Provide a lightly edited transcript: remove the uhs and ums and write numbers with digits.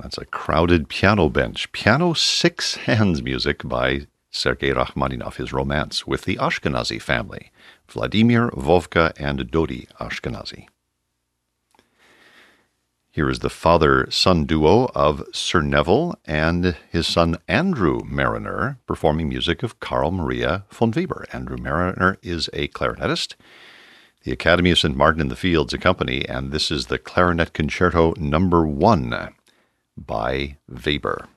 That's a crowded piano bench. Piano Six Hands music by Sergei Rachmaninoff, his romance with the Ashkenazi family, Vladimir, Vovka, and Dodi Ashkenazi. Here is the father-son duo of Sir Neville and his son Andrew Mariner performing music of Carl Maria von Weber. Andrew Mariner is a clarinetist. The Academy of St. Martin in the Fields accompany, and this is the Clarinet Concerto No. 1 by Weber.